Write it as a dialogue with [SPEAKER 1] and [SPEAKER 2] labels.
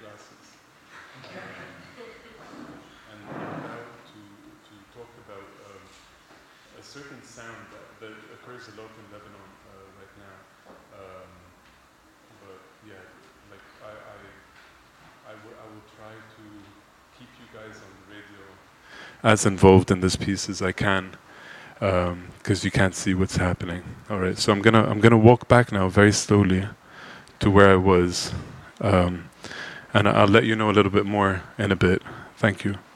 [SPEAKER 1] glasses. And now to talk about a certain sound that occurs a lot in Lebanon right now. But yeah, like I will try to keep you guys on the radio as involved in this piece as I can, because you can't see what's happening. All right, so I'm gonna walk back now very slowly to where I was, and I'll let you know a little bit more in a bit. Thank you.